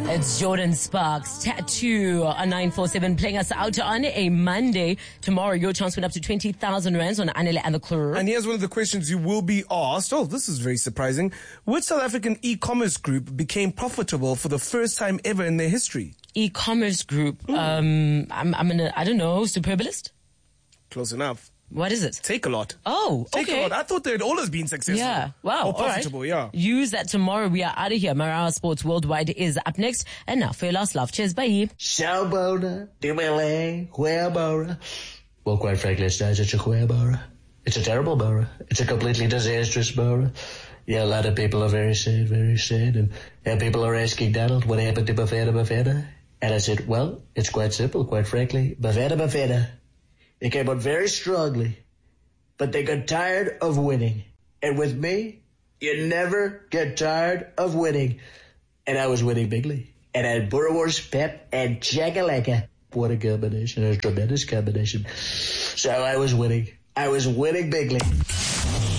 It's Jordan Sparks, Tattoo on 947, playing us out on a Monday. Tomorrow, your chance went up to 20,000 rands on Anele and the Club. And here's one of the questions you will be asked. Oh, this is very surprising. Which South African e-commerce group became profitable for the first time ever in their history? E-commerce group. I don't know, Superbalist? Close enough. What is it? Takealot. Oh, okay. Takealot. I thought they'd always been successful. Yeah. Wow. Or profitable, all right. yeah. Use that tomorrow. We are out of here. Marawa Sports Worldwide is up next. And now for your last laugh. Cheers. Bye. Showboater, Dimele, wheelbarrow. Well, quite frankly, it's not such a wheelbarrow. It's a terrible barrow. It's a completely disastrous barrow. Yeah, a lot of people are very sad, and people are asking Donald what happened to Bafana. And I said, well, it's quite simple, quite frankly. Bafana. They came on very strongly, but they got tired of winning. And with me, you never get tired of winning. And I was winning bigly. And I had Boerewors, Pep, and Chakalaka. What a combination, a tremendous combination. So I was winning. I was winning bigly.